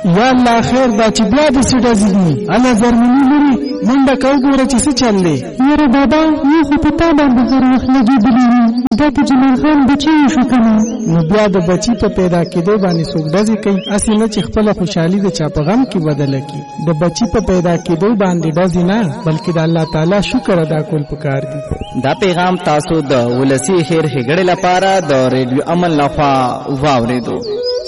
یا الله خیر دا چې بیا د څه ډزې دي الله زرمني لري منډه که وګوره چې څه چل دی یاره بابا یو خو په تا باندې هر وخت لګېدلي وي دا د جمال خان بچی وشو که نه نو بیا د بچي په پیدا کېدو باندې څوک ډزې کوي هسې نه چې خپله خوشحالي د چا په غم کې بدله کړي د بچي په پیدا کېدو باندې ډزې نه بلکې د الله تعالی شکر ادا کول پکار دي. دا پیغام تاسو د ولسی خیر ښېګړې لپاره د ریډیو امن لخوا واورېدو.